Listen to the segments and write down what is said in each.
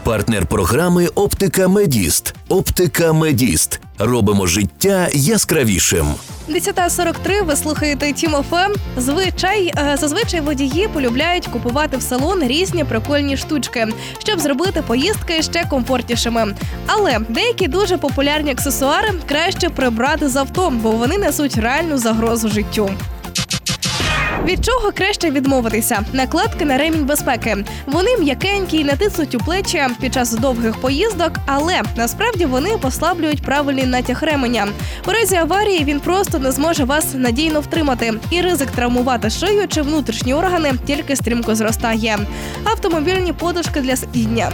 Партнер програми «Оптика Медіст». «Оптика Медіст». Робимо життя яскравішим. 10:43, ви слухаєте Тім ФМ. Зазвичай водії полюбляють купувати в салон різні прикольні штучки, щоб зробити поїздки ще комфортнішими. Але деякі дуже популярні аксесуари краще прибрати з авто, бо вони несуть реальну загрозу життю. Від чого краще відмовитися? Накладки на ремінь безпеки. Вони м'якенькі і не тиснуть у плечі під час довгих поїздок, але насправді вони послаблюють правильний натяг ременя. У разі аварії він просто не зможе вас надійно втримати, і ризик травмувати шию чи внутрішні органи тільки стрімко зростає. Автомобільні подушки для сидіння.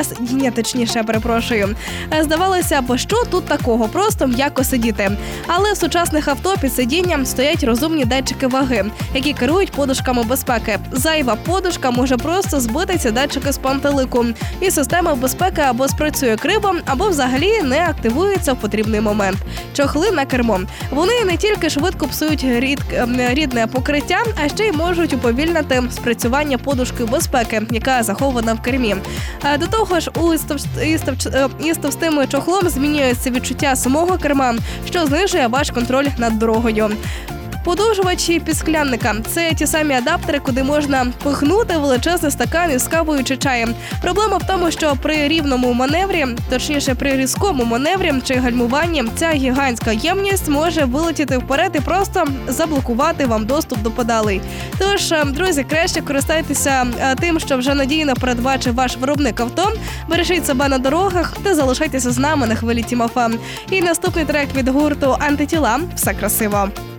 Здавалося б, що тут такого? Просто м'яко сидіти. Але в сучасних авто під сидінням стоять розумні датчики ваги, які керують подушками безпеки. Зайва подушка може просто збити ці датчики з пантелику, і система безпеки або спрацює криво, або взагалі не активується в потрібний момент. Чохли на кермо. Вони не тільки швидко псують рідне покриття, а ще й можуть уповільнити спрацювання подушки безпеки, яка захована в кермі. До того ж, із товстим чохлом змінюється відчуття самого керма, що знижує ваш контроль над дорогою. Подовжувачі підсклянника – це ті самі адаптери, куди можна пихнути величезний стакан із кавою чи чаєм. Проблема в тому, що при рівному маневрі, точніше при різкому маневрі чи гальмуванні, ця гігантська ємність може вилетіти вперед і просто заблокувати вам доступ до педалей. Тож, друзі, краще користайтеся тим, що вже надійно передбачив ваш виробник авто, бережіть себе на дорогах та залишайтеся з нами на хвилі Тім ФМ. І наступний трек від гурту «Антитіла» «Все красиво».